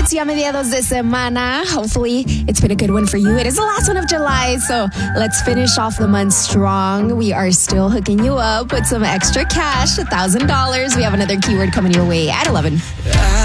It's ya mediados de semana. Hopefully, it's been a good one for you. It is the last one of July, so let's finish off the month strong. We are still hooking you up with some extra cash, $1,000. We have another keyword coming your way at 11.